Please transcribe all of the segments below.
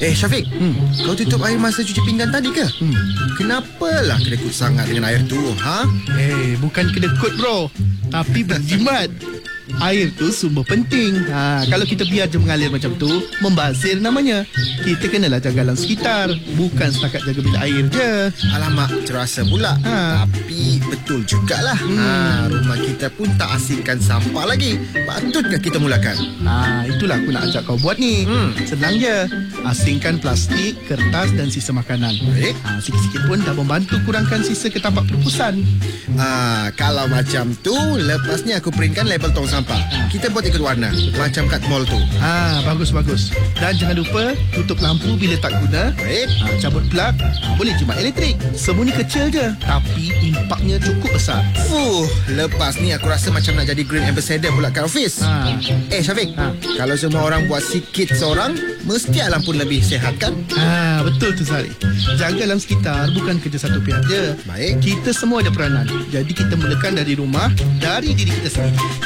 Syafiq, kau tutup air masa cuci pinggan tadi ke? Kenapalah kedekut sangat dengan air tu, ha? Bukan kedekut bro, tapi berjimat. Air tu sumber penting. Kalau kita biar je mengalir macam tu, membazir namanya. Kita kenalah jaga alam sekitar, bukan setakat jaga bilik air je. Alamak, terasa pula. Tapi betul jugalah. Rumah kita pun tak asingkan sampah lagi. Patutkah kita mulakan? Itulah aku nak ajak kau buat ni. Senang je. Asingkan plastik, kertas dan sisa makanan. Baik. Sikit-sikit pun dah membantu kurangkan sisa ke tapak perpusan. Kalau macam tu, lepasnya aku printkan label tong sampah. Kita buat ikut warna, macam kat mall tu. Bagus. Dan jangan lupa tutup lampu bila tak guna. Baik. Cabut plug, boleh jimat elektrik. Semua ni kecil je, tapi impaknya cukup besar. Lepas ni aku rasa macam nak jadi green ambassador pula kat office. Syafiq, kalau semua orang buat sikit seorang, mesti alam pun lebih sihat kan? Betul tu Zari. Jaga alam sekitar bukan kerja satu pihak je. Baik. Kita semua ada peranan. Jadi kita mulakan dari rumah, dari diri kita sendiri.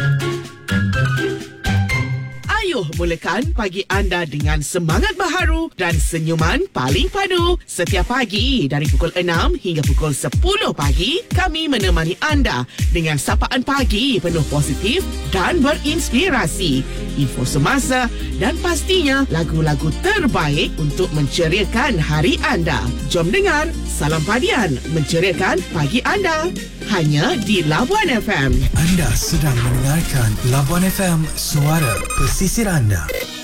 Ayuh mulakan pagi anda dengan semangat baharu dan senyuman paling padu. Setiap pagi dari pukul 6 hingga pukul 10 pagi, kami menemani anda dengan sapaan pagi penuh positif dan berinspirasi. Info semasa dan pastinya lagu-lagu terbaik untuk menceriakan hari anda. Jom dengar Salam Padian menceriakan pagi anda. Hanya di Labuan FM. Anda sedang mendengarkan Labuan FM, suara pesisir anda.